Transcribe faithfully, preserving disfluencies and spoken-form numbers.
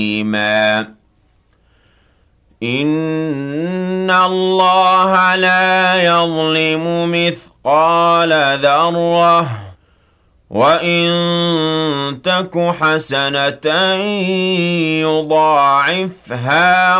إِنَّ اللَّهَ لَا يَظْلِمُ مِثْقَالَ ذَرَّةٍ ۖ وَإِن تَكُ حَسَنَةً يُضَاعِفْهَا